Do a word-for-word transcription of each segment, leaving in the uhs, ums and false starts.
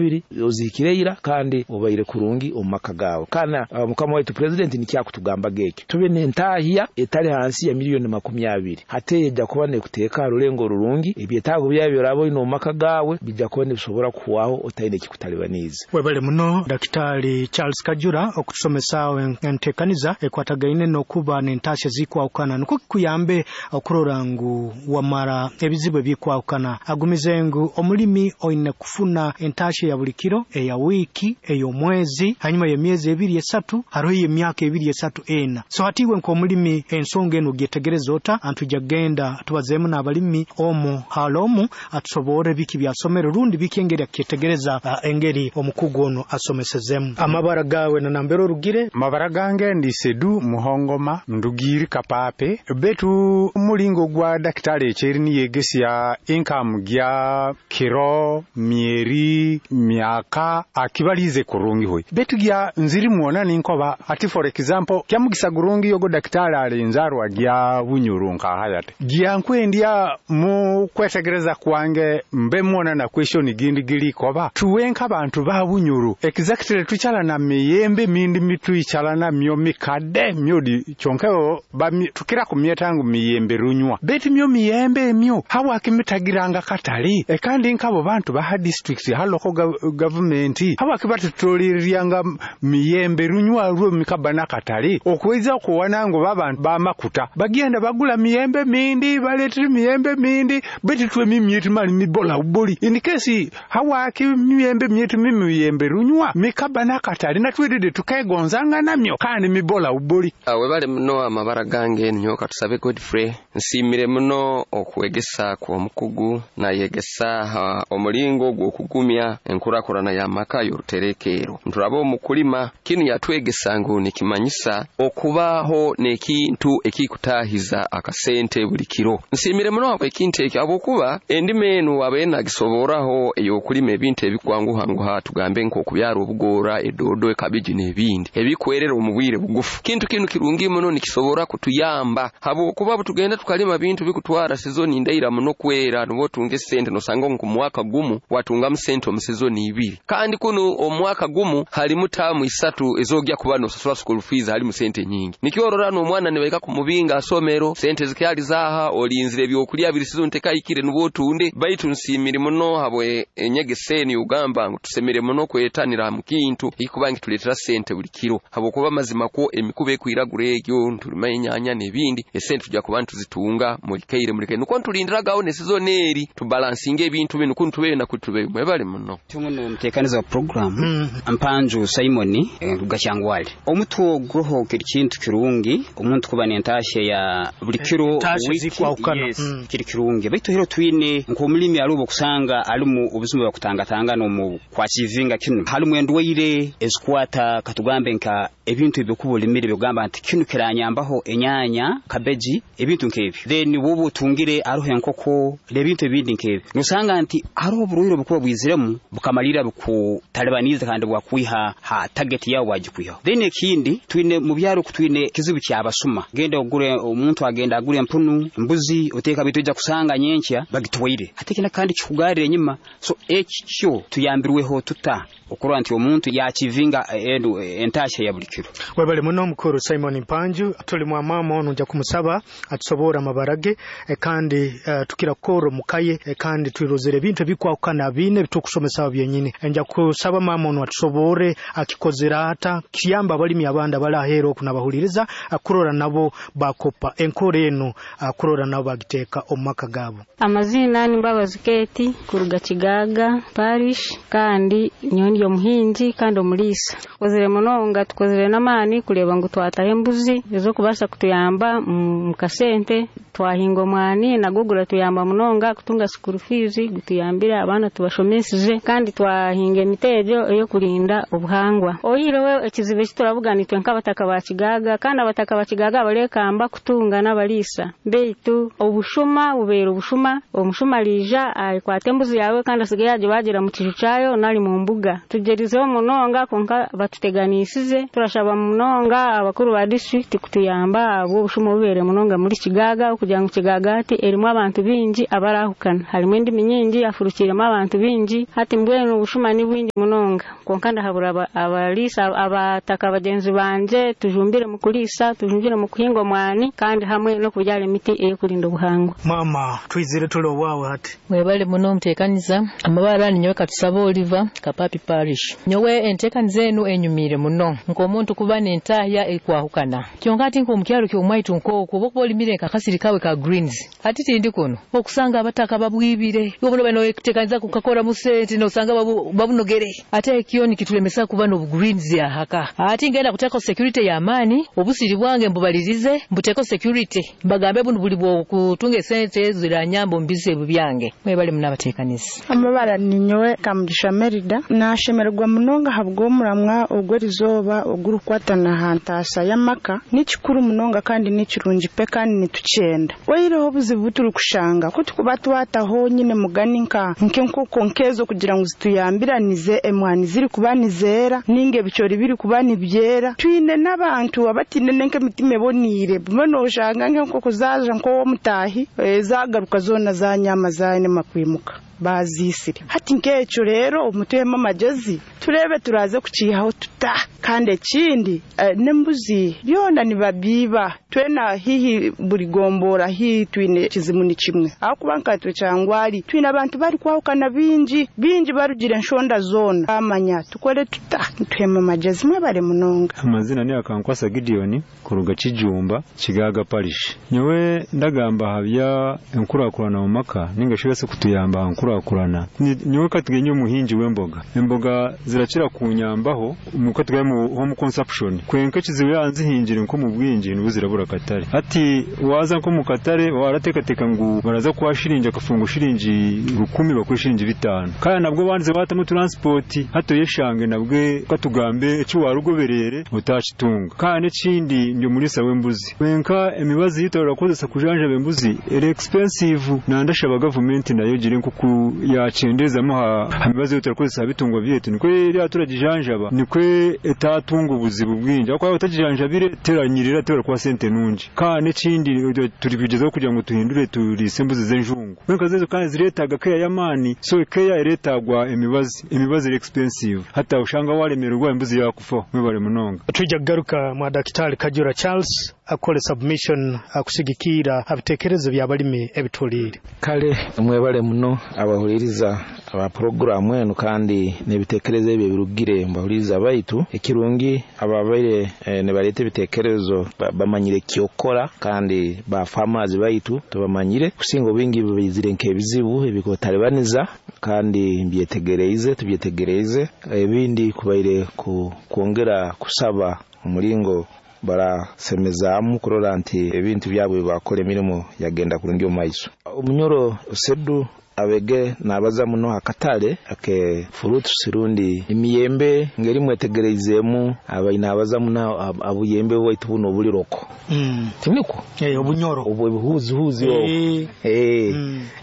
biri ozikireira kandi obaire kurungi omaka gawe kana uh, mukama wetu president ni kyakutugamba geke tube nentahia etali hansi ya miliyoni makumi abiri hate ejja kubane kuteka rulengo rurungi ebyetago byabyo rabo ino omaka gawe bijja kubane bishobora kuwaho otayine kikutalibaniza webale muno Daktari Charles Kajura okutusomesawe entekaniza ekwatagaine nokuba nentashe zikwawukana nuko kuyambe okurorangu wamara ebizibwe bikwawukana agumizengu omulimi oyine kufuna entashe ya bulikiro eya wiki eyo mwezi hanyuma ya miezi ebiri esatu haro ye myaka ebiri esatu ena so hatiwe nko omulimi ensonga eno gyetegereza ota antujagenda tubazemu n'abalimi omu halomu atusobore biki byasomero rundi biki engeri akyetegereza uh, engeri omukugu ono asomesezemu amabara gawe na nambero rugire mabara gange ndi Sedu Muhongoma Ndugiri Kapape betu mulingo gwa daktari echeri ni yegesya income gya kiro mieri myaka akibalize kurungi hoyi betu gya nziri muona ninkoba ati for example kya mugisa gurungi yogo daktari alinzarwa gya bunyurunka hayate gya nkwendia mu kwetegereza kwange mbe muona na question gindi gili koba tuwenka abantu ba bunyuru exactly tuchala na miyembe mindi mitu ichala na myo mikade myodi chonkeo ba mi, tukira kumyetangu miyembe runywa beti myo miyembe myo hawa kimitagiranga katali e kandi nkabo bantu ba districts ha local government hawa kibatu tolirianga miyembe runywa ruo mikabana katali okweza kuwanango babantu ba makuta bagenda bagula miyembe mindi baletri miyembe mindi beti twe mimyeti mali mibola uboli in case hawa ki miyembe myeti mimiyembe runywa mikabana katali na twedede tukaegonzanga namyo kandi mibola uboli awe bale mno amabara gange nyoka tusabe Godfrey nsimire mno okwegesa kwa mukugu na yegesa uh, omulingo gwo kugumya enkurakurana ya makayo ruterekero nturabo omukulima kinu yatwegesa ngo nikimanyisa okubaho nekintu ekikutahiza akasente buli kiro nsimire mno abekintu eki abokuba endimenu abena gisoboraho eyokulima ebintu ebikwangu hangu ha tugambe nko kubyara obugora edodo ekabiji nebindi ebikwerera omubwire bugufu kintu kinu kirungi mno nikisobora kutuyamba habo kuba butugenda tukalima bintu bikutwara sizoni ndaira mno kwera no tunge sente no sanga nko mwaka gumu watunga msente omusezoni ibiri kandi kuno omwaka gumu hali mutamu isatu ezogya kubano sasura school fees hali musente nyingi nikiorora no mwana neweka kumubinga asomero sente zikyali zaha olinzire byokulya biri sizoni tekayikire no botunde baitu nsimiri mno habwe enyegeseni ugamba ngo tusemere mno kwetanira mukintu ikubangi tuletera sente buli kiro habo kuba mazima ko emikube kwiragure egyo ntulima enyanya nebindi esente tujja kubantu zitunga mulikeire mulike nuko ntulindiraga ne sizoneri tu balancinge ebintu bino kuntube na kutube mwebale muno tumuno mtekaniza program mm. Ampanju Simoni Rugacyangwale eh, omutwo groho kiri kintu kirungi omuntu kuba nentashe ya buli kiro wiki yes, mm. kiri kirungi baitu hero twine nko mulimi alubo kusanga alimu obuzima bwakutangatanga no mu kwachivinga kinu halumu endweire eskwata katugambe nka ebintu ebyokubulimire byogamba nti kinu kiranyambaho enyanya kabeji ebintu nkebi then wobo tungire aruhe nkoko lebintu ebindi nkebi nusanga nti aruho buruhiro bukuba bwiziremu bukamalira bukutalibaniza kandi bwakwiha ha target yawo wajikwiha then ekindi twine mu byaro kutwine kizibu kyabasuma genda ogure omuntu agenda agure mpunu mbuzi oteka bitoja kusanga nyencha bagitwaire atekina kandi kikugarire nyima so ekyo tuyambirweho tuta okoro anti omuntu yachivinga edu entashe ya bulikiro webale muno mukuru Simon Mpanju tuli mu mama ono nja kumusaba atusobora mabarage e kandi uh, tukira koro mukaye e kandi twirozere bintu bikwakana bine bitukusomesa byenyine nja kusaba mama ono atusobore akikozera ata kiyamba balimi abanda balahero kunabahuliriza akurora nabo bakopa enkore eno akurora nabo bagiteka omaka gabo amazina ni Mbabaziketi kuruga Kigaga parish kandi nyoni yo muhinji kandi omulisa kozere mononga tukozere namani kuleba ngo twatahe embuzi ezo kubasha kutuyamba mukasente twahingo mwani nagugura tuyamba munonga kutunga school fees gutuyambira abana tubashomesije kandi twahinga emitejo eyo kulinda obuhangwa oyirewe ekizibe kituravuganitwe twe nkabataka ba Kigaga kandi abataka ba Kigaga balekamba kutunga nabalisa beitu obushuma bubera obushuma omushuma lija ayikwate embuzi yawe kandi asigaye yaje bagira mu kishu cyayo nali mu mbuga tugerizeho munonga konka batuteganisize turashaba munonga abakuru ba district kutuyamba abo bushuma bubere munonga muri Kigaga kugira ngo Kigaga ati erimo abantu bingi abarahukana harimo indi minyingi afurukiremo abantu bingi hati mbwe mbwenu ubushumani bwingi munonga konkanda habura abalisa abataka abagenzi banje tujumbire mu kulisa tujumbire mu kuhinga mwani kandi hamwe no kubyala imiti eyo kulinda ubuhangwa. Mama twizire tulo wawe hati mwebale muno mtekaniza amabara ni nyoka tusaba Oliver Kapapi Parish nyowe entekaniza enu enyumire muno nko omuntu kubana entahya ekwahukana kyongati nko mukyalo kyomwaitu nko kubokuba olimire kakasiri kawe ka greens hati tindi kono okusanga abataka babwibire yobuno bano ektekaniza kukakora musente no sanga babu babunogere ate ekiyoni kitulemesa kuba no greens ya haka ati ngenda kuteka security ya amani obusiri bwange mbubalirize mbuteko security bagambe bunu buli bwo kutunga sente zira nyambo mbize bubyange mwebale munabatekanisa amabara ninyowe kamugisha Merida nashemerwa munonga habwo muramwa ogwerizoba ogurukwatana hantasa yamaka nikikuru munonga kandi nikirungi pe kandi nitucyenda oyireho buzibu turi kushanga ko tukuba twataho nyine mugani nka nke nkuko nkezo kugira ngo zituyambiranize emwani ziri kubanizera ninge bicori biri kubani byera twine n'abantu abatine nenke mitime bonire bono ushanga nke nkuko zaje nko mutahi zagaruka zona za nyama zane makwimuka bazisire hati nkecho rero umutuyemo amagezi turebe turaze kucihaho tuta kandi kindi uh, nembuzi byona nibabiba twena hihi buri gombora hi twine kizimuni kimwe aho kubanka twe cyangwari twina abantu bari kwahukana binji binji barugire nshonda zona amanya tukore tuta twema amagezi mwe bare munonga. Amazina ni akankwasa Gideon kuruga kijumba kigaga Parish nyowe ndagamba habya enkurakurana mu maka ningashobese kutuyamba enkurakurana nyowe katugenye umuhinji w'emboga emboga zirakira kunyambaho mukatugaye mu home consumption kwenke kiziwe anzihinjire nko mu bwinji n'ubuzirabura katare ati waza nko mu katare waratekateka ngo baraza kwashirinje akafungo shirinji rukumi bakweshirinje bitanu kandi nabwo banze batamu transport hato yeshange nabwe katugambe eci warugoberere utachitunga kandi kindi ndio muri sawe mbuzi kwenka emibazi yitora kozesa kujanja bembuzi ere expensive nandashaba government nayo gire nkuku yacendeza mu hamibazi yitora kozesa bitungwa byetu niko iri aturagijanja nikwe etatunga ubuzibu bwinja kwa utajijanja bire teranyirira tora kwa sente nunji kandi kindi turi kwigezaho kugira ngo tuhindure turi sembuzi zenjungu kwenka zezo kandi ziretaga keya yamani so keya iretagwa emibazi emibazi ere expensive hata ushanga walemerwa imbuzi yakufo mwebare munonga tujya garuka mwa Daktari Kajura Charles akole submission akusigikira abitekerezo byabalimi ebitolire kale mwebare muno abahuririza aba program eno kandi nebitekerezo bye birugire mbahuriza baitu ekirungi ababaire e, ne barete bitekerezo bamanyire kyokora kandi ba farmers baitu tubamanyire kusingo bingi bizirenke ebizibu ebikotalebaniza kandi mbyetegereze tubyetegereze ebindi kubaire ku kuongera kusaba umulingo bara semezamu kurora nti ebintu byabo bakore mirimo yagenda kurungi omaiso umunyoro sedu abege nabaza muno akatale ake fruit sirundi imiyembe ngeri mwetegerezemu abayinabaza muno abuyembe waitu buno buliroko mm tiniko eh obunyoro obuhuzi huzi eh eh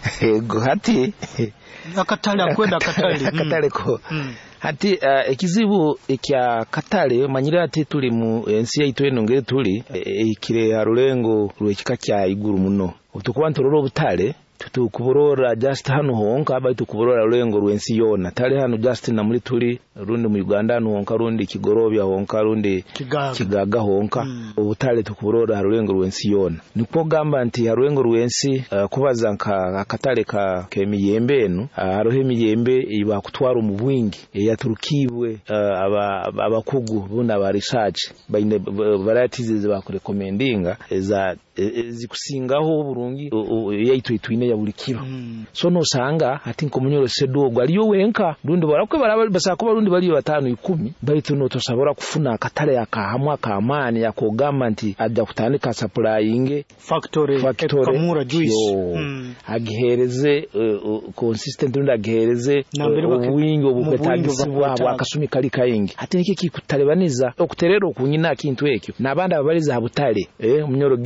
mm. hati akatale akwenda akatale akatale ko mm. Hati uh, ekizibu ekya katale manyira ati tuli mu ensi yaitu eno ngere tuli ikire e, harulengo rwekika kya iguru muno utukubantororo obutale tutukuborora just hano honka aba tukuborora rulengo rwensi yona tale hano just na muri tuli rundi mu Uganda hano honka rundi kigorobya honka rundi kigaga, kigaga honka mm. ubutale tukuborora harulengo rwensi yona nipo gamba nti harulengo rwensi uh, kubaza nka akatale ka kemiyembe eno uh, harohe miyembe iba kutwara mu bwingi yaturukibwe uh, aba abakugu buna ba research baine varieties bakurekomendinga za zikusingaho burungi yaitu itwine ya buri kilo mm. so no sanga ati nkomunyoro sedogo aliyo wenka rundi barakwe barabali basakuba rundi bali batanu ikumi baitu no tosabora kufuna akatale yakahamwa kamani yakogamba nti ajja kutandika supplying factory ekamura juice mm. agihereze uh, uh, consistent rundi agihereze ubwingi uh, obubetagisibwa bwakasumi kali kayingi ati niki kikutalebaniza okuterero kunyina kintu ekyo nabanda babaliza habutale eh umunyoro Gideon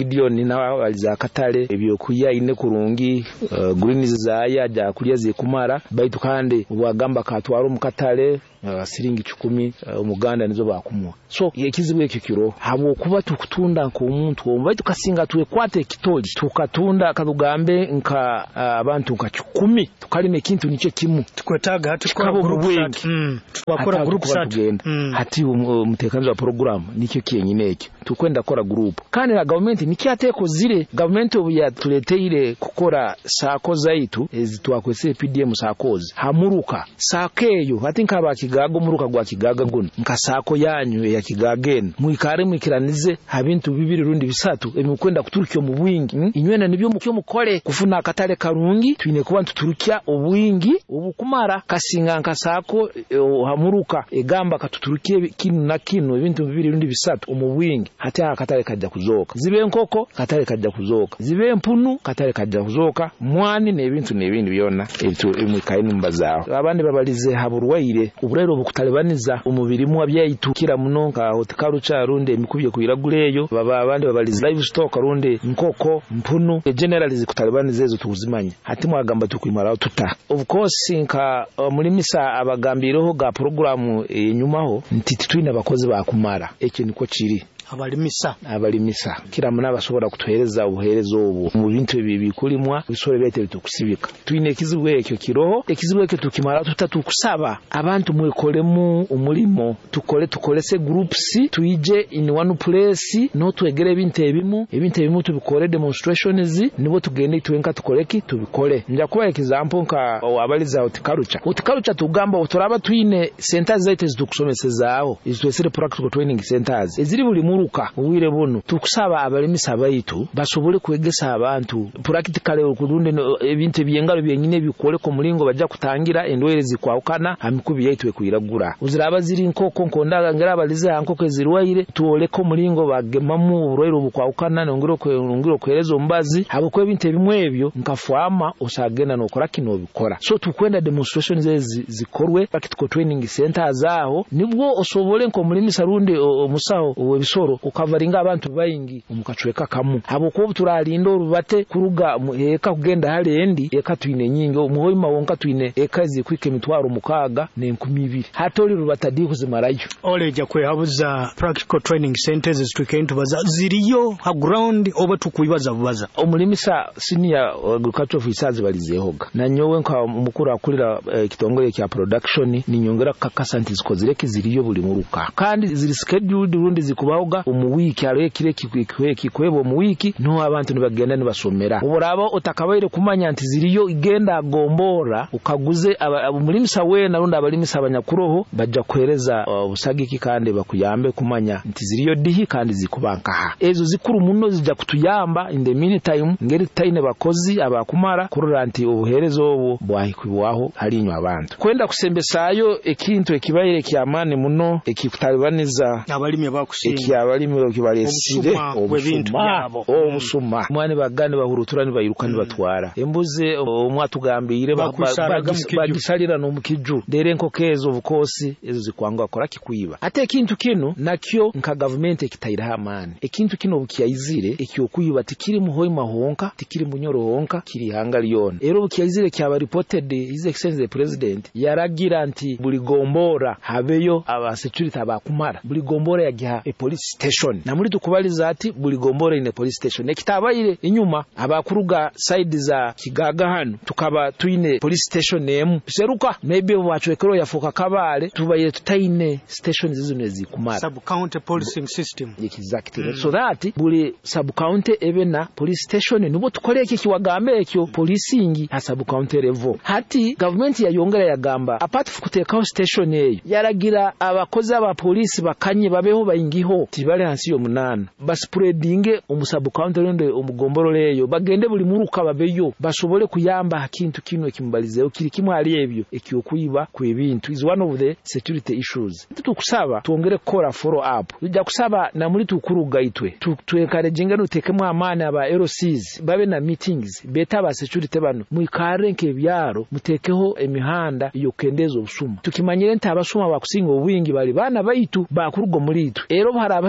tulina abaliza akatale ebyo kuya ine kurungi uh, greens zaya ja kulya zikumara baitu kandi ubwagamba katwaro mu katale uh, siringi kikumi umuganda uh, nizo bakumwa so yekizibu ekyo kiro habo kuba tukutunda nko umuntu omwe tukasinga twekwate kitoli tukatunda kalugambe nka uh, abantu nka kikumi tukalime kintu nice kimu tukwetaga hatukora group mm twakora group sat mm. hati umutekanzo wa program nicyo kyenyine ekyo tukwenda kora group kandi na government nikyateko zire government obu yatuleteire kukora sako zaitu ezitwakwese P D M sakozi hamuruka sakeyo hati nkaba kigago muruka gwa kigaga guno nka sako yanyu ya kigagene muikare mwikiranize habintu bibiri rundi bisatu emukwenda kuturukyo mu bwingi mm? inywena nibyo mukyo mukore kufuna akatale karungi twine kuba ntuturukya obwingi obukumara kasinga nka sako e, hamuruka egamba katuturukiye kinu na kinu ibintu bibiri rundi bisatu umubwingi hati akatale kajja kuzoka zibe nkoko katale kajja kuzoka zibe mpunu katale kajja kuzoka mwani n'ebintu n'ebindi byona ebyo emwikaini mbazaho abandi babalize haburwaire uburero bukutalibaniza umubiri mu abyayitukira muno nka hotikaru cha runde emikubye kuyiraguleyo baba abandi babalize livestock runde nkoko mpunu generally zikutalibaniza ezo tukuzimanya hati mwagamba tukwimara tuta of course nka uh, mulimisa abagambireho ga programu enyumaho ntiti twina abakozi bakumara ekyo niko kiri abalimisa abalimisa kira muna basobola kutuhereza ubuherezo obu mu bintu bibi kulimwa bisore bete tukusibika twine ekizibu ekyo kiroho ekizibu ekyo tukimara tutatu kusaba abantu mwekolemu umulimo tukole tukolese groups tuije in one place no twegere ebintu ebimu ebintu ebimu tubikore demonstrations nibo tugende twenka tukoleki tubikole nja kuba example nka abaliza horticulture horticulture tugamba uturaba twine centers zaite zidukusomesezaaho izitwesere practical training centers eziri buli muruka uwire buno tukusaba abalimisa baitu basobole kwegesa abantu practically okulunde ebintu ebyengalo byenyine bikole ko mulingo bajja kutangira endwere zikwawukana amikubi yaitu ekuyiragura uziraba ziri nkoko nkondaga ngera abalize ankoko ezirwaire tuole ko mulingo bagemamu uburwaire bukwawukana nongiro kwongiro kwerezo mbazi abo ko ebintu ebimwe ebyo nkafwama osagenda nokora kino bikora so tukwenda demonstrations ezi zikorwe practical training centers aho nibwo osobole ko mulimisa runde omusaho obisoro ukavaringa abantu bayingi umukacweka kamu abo ko turalinda urubate kuruga eka kugenda halendi eka twine nyingi umuhoima wonka twine eka zikwike mitwaro mukaga ne nkumi ibiri hatoli rubata dikuzimarayo oleja kwe habuza practical training centers zitwikento baza ziriyo ha ground oba tukuibaza bubaza umulimisa senior agricultural officers balizehoga na nyowe nka mukuru akulira eh, kitongole kya production ni nyongera kakasanti zikozireke ziriyo buli muruka kandi ziri scheduled rundi zikubahoga umu wiki ale kire kikwe kikwebo mu wiki no abantu nibagenda nibasomera uburabo utakabaire kumanya nti ziriyo igenda gombora ukaguze umulimisa we na runda abalimisa abanyakuroho bajja kwereza ubusagiki uh, kandi bakuyambe kumanya nti ziriyo dihi kandi zikubankaha ezo zikuru muno zijja kutuyamba in the meantime ngeri taine bakozi abakumara kurura nti ubuherezo obo bwahikwaho halinywa abantu kwenda kusembesayo ekintu ekibaire kyamane muno ekikutalibaniza abalimi bakusinga ekiabalimi kibalesire obusuma byabo obusuma mwane bagane bahuruturani bayirukani batwara embuze omwatugambire bagisalira no mukiju dere nkokezo bukosi ezo zikwanga akora kikuyiba ate ekintu kino nakyo nka government ekitaira amani ekintu kino bukiyizire ekyokuyiba tikiri muhoyi mahonka tikiri munyoro honka kiri hanga liona ero bukiyizire kyaba reported his excellency the president yaragira nti buli gombora habeyo aba security abakumara buli gombora yagiha a police station na muri tukubaliza ati buli gombora ine police station ekitabaire inyuma abakuruga side za kigaga hano tukaba tuine police station nemu seruka maybe wachwekero yafuka kabale tubaye tutaine station zizo nezikumara sub county policing system exactly mm. so that buli sub county ebena police station nubo tukoleke kiwagambe ekyo policing ha sub county level hati government ya yongera yagamba apart kuteka station eyo yaragira abakozi aba police bakanye babeho bayingiho tibale hansi yo munana baspreadinge umusub county nde umugomboro leyo bagende buli muruka babeyo basobole kuyamba hakintu kino kimbalizeyo kiri kimwe ali ebyo ekyokuyiba kwebintu is one of the security issues tukusaba tuongere kora follow up tujja kusaba na muri tukuruga itwe tuencouraging no tekemwa amani aba L Cs babe na meetings beta ba security bano mwikarenke byaro mutekeho emihanda iyo kendezo busuma tukimanyire nti abasuma bakusinga obwingi bali bana baitu bakurugo muri itu ero haraba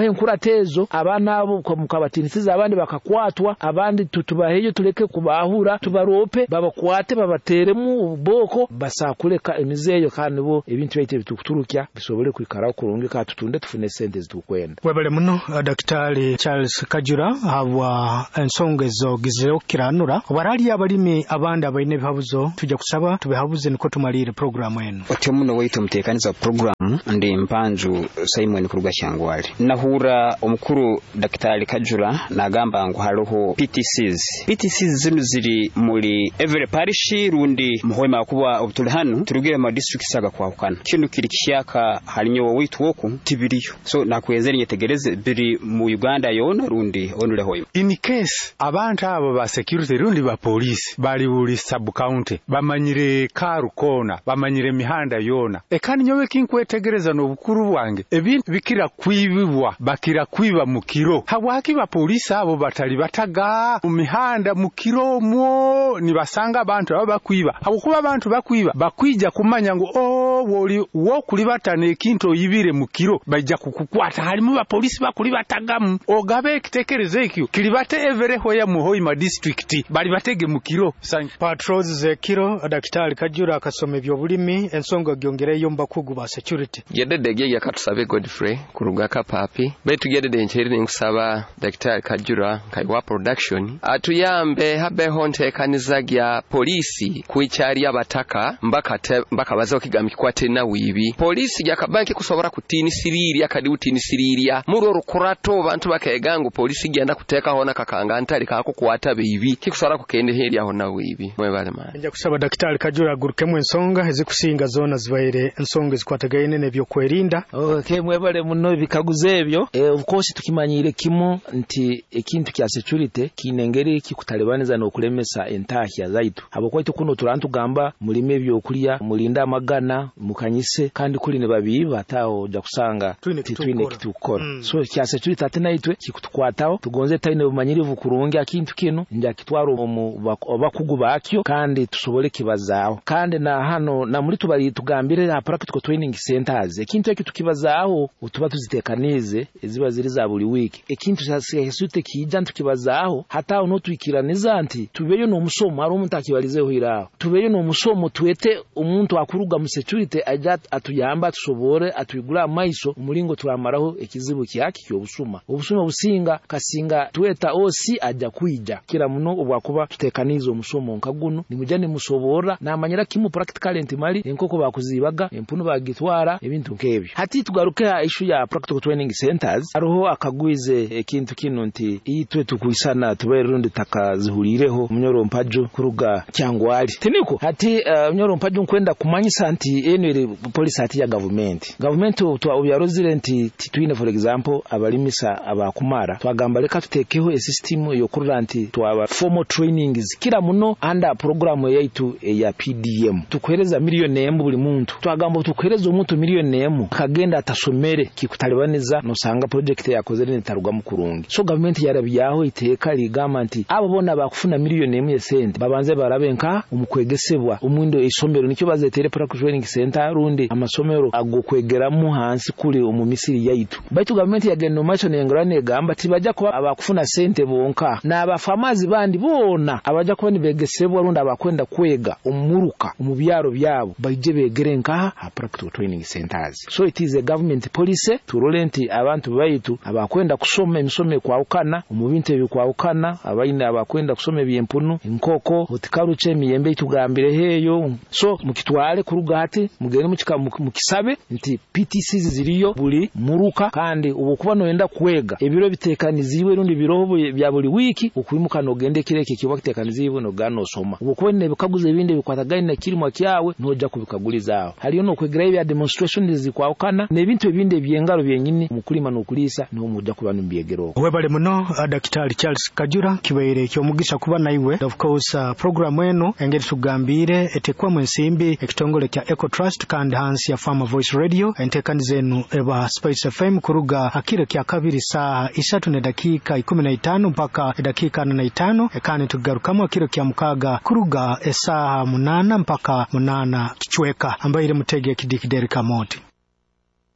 tubahe nkuratezo abana abo mukabatinisiza abandi bakakwatwa abandi tutubaheyo tuleke kubahura tubarope babakwate babateremu uboko basakuleka emizeyo kandi bo ebintu byite bitukuturukya bisobole kwikara kurungi ka tutunde tufune sente zitukwenda. Webale muno Daktari Charles Kajura habwa ensonga ezo gizeo kiranura barali abalimi abandi abaine bihabuzo tujja kusaba tubihabuze niko tumalire programu eno. Otyo muno waitu mtekaniza programu ndi Mpanju Simon Kuruga Kyangwali nahura omukuru Daktari Kajura nagamba ngo haloho P T Cs P T Cs zino ziri muri every parish rundi muhwema kuba obutuli hano turugire ma district saga kwa hukana kintu kiri kishaka halinyo waitu woku tibiriyo so nakwezeri nyetegereze biri mu Uganda yona rundi onule hoyo. In case abantu abo ba security rundi ba police bali buli sub county bamanyire karu kona bamanyire mihanda yona ekani nyowe kinkwetegereza no bukuru bwange ebintu bikira kwibibwa bakira kwiba mu kiro habwaki ba police abo batali bataga mu mihanda mu kiro mwo nibasanga abantu abo bakwiba abo kuba abantu bakwiba bakwija kumanya ngo oh woli wo kuli batane ekinto yibire mu kiro bajja kukukwata halimu ba police bakuli batagamu ogabe kitekereze ekyo kilibate evere hoya mu Hoima district bali batege mu kiro patrols ze kiro. Daktari Kajura akasome byobulimi ensonga gyongereyo mbakugu ba security yedede ya katusabe Godfrey kuruga kapapi betu yedede ncherire nkusaba Daktari Kajura kaiwa production atuyambe habe honte kanizagya polisi kuichari abataka mbaka te, mbaka bazo kigambikwa tena wibi polisi yakabanki kusobora kutini siriri akadi utini siriria muro rukurato bantu bakaegango polisi gyanda kuteka hona kakanga ntari kako kuwata bibi kikusara kukende heri aho na wibi mwebale man njya kusaba Daktari Kajura gurukemwe ensonga ezikusinga zona zibaire ensonga zikwatagaine nebyo kwerinda. Okay mwebale muno bikaguze ebyo eh, of course tukimanyire kimu nti ekintu kya security kinengeri kikutalibaniza no kulemesa entahya zaitu abo kwaito kuno turantu gamba mulime byo kulia mulinda amagana mukanyise kandi kuli ne babiba taho ja kusanga titwine kitukora mm. So kya security atenaitwe kikutukwataho tugonze taine bumanyirivu kurungi akintu kino njya kitwaro mu bakugu bakyo kandi tusobole kibazaho kandi na hano na muri tubari tugambire ha practical training centers ekintu ekyo tukibazaho utuba tuzitekanize eziba ziri za buri wiki ekintu cyasute kijya tukibazaho hata no twikiraniza nti tubeyo no musomo ari umuntu akibalizeho iraho tubeyo no musomo twete umuntu akuruga mu security ajya atuyamba tusobore atwigura amaiso umulingo turamaraho ekizibu kyaki cyo busuma ubusuma businga kasinga tweta osi ajya kwija kira muno ubwakuba tutekanizo musomo nkaguno nimujane musobora namanyira kimu practical entimali enkoko bakuzibaga empunu bagitwara ebintu nkebyo hati tugaruke ishu ya practical training centers aroho akagwize ekintu kino nti itwe tukuyisana tubere rundi takazihurireho Mnyoro Mpajo kuruga Kyangwali teniko hati uh, Mnyoro Mpajo nkwenda kumanyisa nti enwere police hati ya government government ubuyarozire nti titwine for example abalimisa abakumara twagamba leka tutekeho e system yo kurura nti twaba formal trainings kira muno under program yaitu e ya P D M tukwereza milioni embu buli muntu twagamba tukwereza umuntu milioni embu kagenda atasomere kikutalibaniza no sanga project yakoze ne tarugwa mu kurungi so government yarabyaho iteka ligama nti abo bona bakufuna milioni embu yesente babanze barabenka umukwegesebwa umundo isomero nicyo bazetere practical training center rundi amasomero agokwegeramo hansi kuri umumisiri yaitu baitu government yagenda macho nengorane gamba tibajja ko abakufuna sente bonka na abafamazi bandi bona abaja ko nibegesebwa rundi abakwenda kwega umuruka umubyaro byabo baije begerenka ha practical training centers so it is a government policy to rolenti abantu baitu abakwenda kusoma emisome kwa ukana umubinte bikwa ukana abaine abakwenda kusoma ebyempunu inkoko utikaruche miyembe itugambire heyo so mukitwale kuruga hati mugere mukika mukisabe nti P T Cs ziriyo buli muruka kandi ubukuba noenda kwega ebiro bitekaniziwe rundi biroho bya buli wiki ukwimuka no gende kireke kiba kitekaniziwe no gano soma ubukuba ne bikaguze ibindi bikwataganye na kirimo kyawe noja kubikagulizaho haliyo no kwegera ibya demonstration zikwa ukana ne bintu ebindi byengaro byenyini mukulima no kulisa no muja kubanu byegero webale muno Daktari Charles Kajura kibaire cyo mugisha kuba naiwe of course uh, program eno engeri tugambire etekwa mu nsimbi ekitongole kya Eco Trust kandi hansi ya Farmer Voice Radio entekanizenu eba Space F M kuruga akire kya kabiri saa isatu na dakika ikumi na itano mpaka dakika na itano ekane tugarukamo akire kya mukaga kuruga esaa munana mpaka munana kichweka ambaye ile mutege kidikideri kamoti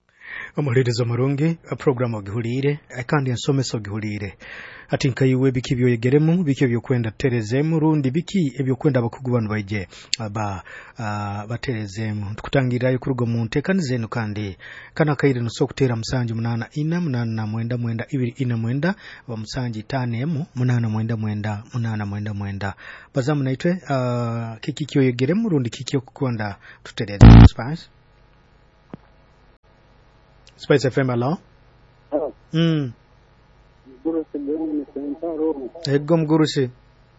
Omulerezo marungi program ogihulire kandi ensomesa ogihulire ati nkayiwe biki byoyegeremu biki byokwenda terezemu rundi biki ebyokwenda abakugu bano baije aba uh, baterezemu tukutangirayo kurugo mu ntekanize eno kandi kana kaire no sokutera musanju munana ina munana na mwenda mwenda ibiri ina mwenda wa musanji tanemu munana mwenda mwenda munana mwenda mwenda bazamu naitwe uh, kiki kyoyegeremu rundi kiki okukonda tutereze Spice Spice F M alo Oh. Mm. Ego mgurusi.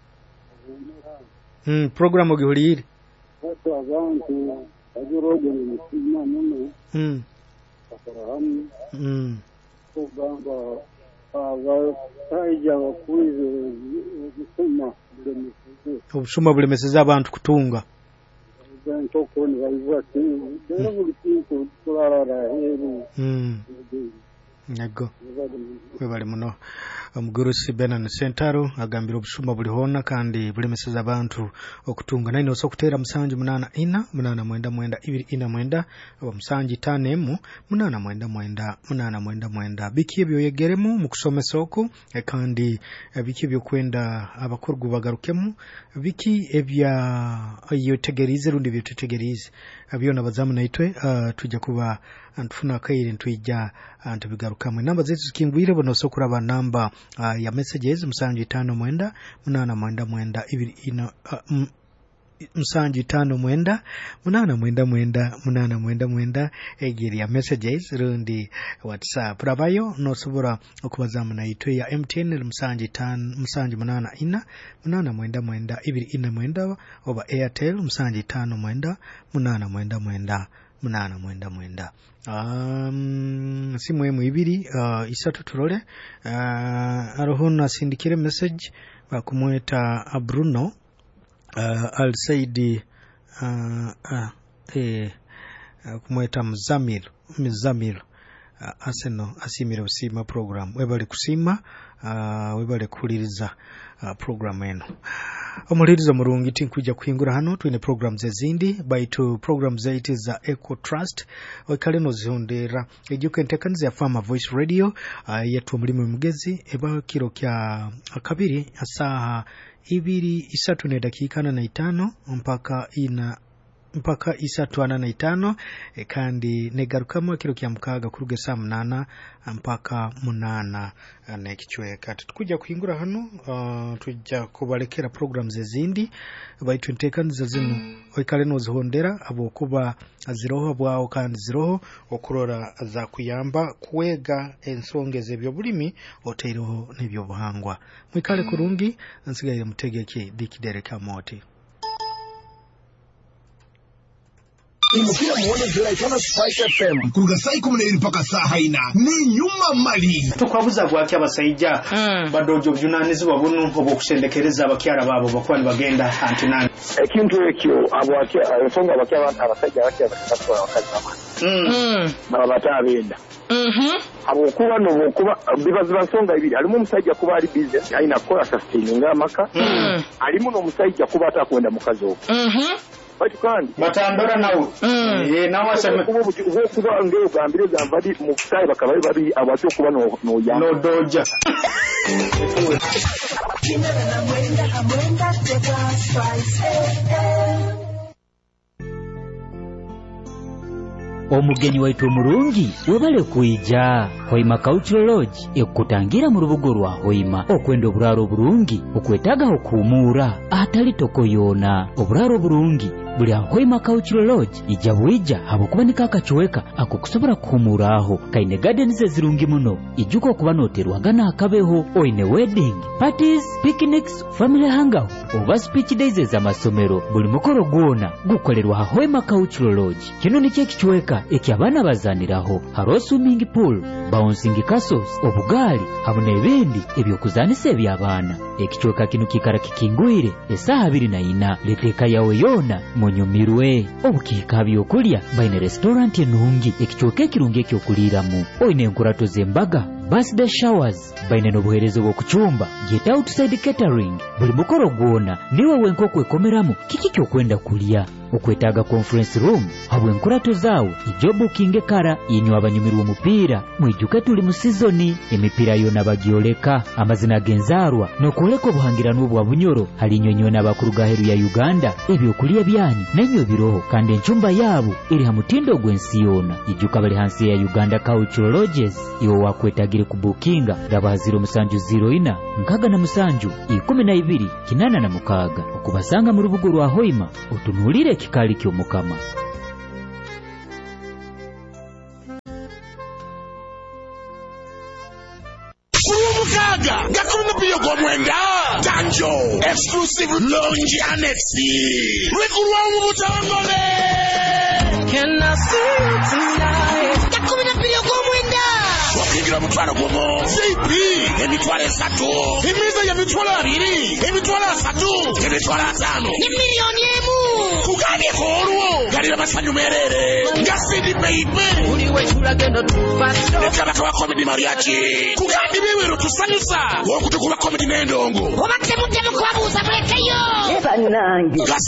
Mm, program ogihulire. Watu abantu ajuroje ni msima muno. Mm. Bakarahamu. Mm. Kugamba aba taija bakwize gusoma bule Obusuma bule meseza abantu kutunga. Bantu ko ni bayibati. Dero buli kintu turara heru. Mm. Nego. Kwebale muno. Omugurusi Benan Sentaro agambira obusuma buli hona kandi buli meseza abantu okutunga naino so kutera musanju munana ina munana mwenda mwenda ibiri ina mwenda aba musanji tanemu munana mwenda mwenda munana mwenda mwenda biki ebyo yegeremu mukusomesa oku kandi biki ebyo kwenda abakorgu bagarukemu biki ebya yotegerize rundi byo tutegerize abyona bazamu naitwe uh, tujja kuba antufuna kaire ntwijja antubigarukamwe namba zetu zikingwire bono sokuraba namba uh, ya messages musanju tano mwenda munana mwenda mwenda ibiri ina uh, musanju tano mwenda munana mwenda mwenda munana mwenda mwenda egiri ya messages rundi WhatsApp rabayo no sobora okubazamu naitwe ya M T N musanju tano musanju munana ina munana mwenda mwenda ibiri ina mwenda oba Airtel musanju tano mwenda munana mwenda mwenda munana mwenda mwenda um simu emu ibiri uh, isatu turole uh, arohona sindikire message bakumweta Bruno uh, Al Saidi uh, uh, eh uh, kumweta Mzamil Mzamil uh, aseno asimira usima program webale kusima uh, webale kuliriza uh, program eno omulirizo murungi tinkuja kuingura hano tuine programs ezindi baitu programs zaiti za Eco Trust okale no zihondera ejuke ntekanze ya Farmer Voice Radio uh, yetu mulimo mugezi eba kiro kya kabiri asaha ibiri isatu ne dakika na itano mpaka ina mpaka isatu ana na itano e kandi negarukamo kiro kya mukaga kuruge saa munana mpaka munana na kichwe kati tukuja kuingura hano uh, tujja kubalekera programs ezindi baitu ntekanza zino oikale no zihondera abo kuba aziroho bwao kandi ziroho okurora za kuyamba kuwega ensongeze byo bulimi oteiroho nebyo buhangwa mwikale kurungi nsigaye mutegeke dikidereka moti Imukira muone zira itona Spice F M kuruga sai kumuneri mpaka saa haina ni nyuma mali tukwabuza gwaki abasayija mm. badojo byunani zuba bunu obo kushendekereza abakyara babo bakwani bagenda antinani ekintu ekyo abwaki abasonga abakyara abantu abasajja abakyara bakatwala abakazi bamwe mm baba batabenda mhm abo kuba no kuba bibazi basonga ibiri alimu omusajja kuba ali business aina kola sustaining amaka mm alimu no musajja kuba atakwenda mukazi obo mhm Batukandi batandora nawo eh nawo aseme kubo buko kuba ngeo gambire zambadi mu sai bakabari babi abacho kuba no no ya no doja Omugenyi waitu murungi webale kuija Hoima Cultural Lodge ekutangira mu rubugo rwa Hoima okwenda oburaro burungi okwetaga okumura atali tokoyona oburaro burungi buli Hoima Cultural Lodge ija buija abokubanika akachoeka akukusobora kumuraho kaine gardens ezirungi muno ijuko kuba noterwaga nakabeho oine wedding parties picnics family hangout oba speech days ez'amasomero buli mukoro gwona gukolerwa Hoima Cultural Lodge kino nikye kichweka ekyabana bazaniraho haro swimming pool bouncing castles obugali hamwe n'ebindi ebyokuzanisa ebyabana ekichweka kino kikara kikingwire esaha abiri na ina leteka yawe yona munyumirwe obukika byokulya baine restaurant enungi ekichweka ekirungi ekyokuliramu oine enkurato z'embaga birthday showers baine n'obuherezo bw'okucumba get outside catering buli mukoro gwona niwe wenko kwekomeramu kiki kyokwenda kulya okwetaaga conference room habwe enkurato zaawe ijo booking ekara yenyu abanyumirwa omupiira mwijuke tuli mu sizoni emipiira yona bagyoleka amazina genzarwa n'okwoleka obuhangirano bwa bunyoro halinyonyo n'abakuru gaheru ya Uganda ebyokulya byanyu nenyo biroho kandi enchumba yabo eri ha mutindo gw'ensi yona ijuka bali hansi ya Uganda Cultural Lodges iwo wakwetagire ku bookinga raba ziro musanju ziro ina nkaga na musanju ikumi na ibiri kinana na mukaga okubasanga mu rubugo rwa Hoima otunulire kikali ky'omukama. Umukaga gakuruna biyo go mwenda Danjo exclusive lounge annex rekurwa mu butangole can I see you tonight gakuruna biyo go mwenda wakingira mutwara gomo C P emitwara esatu imiza ya mitwara abiri emitwara asatu emitwara atanu ni milioni emu kugane koruo garira basanyu merere ngasidi baby uri wechura gendo tufasto nekaba kwa comedy mariachi kugane biwe rutusanyusa wokutukuba comedy nendongo obate mutemu kubabuza mulekeyo eba nange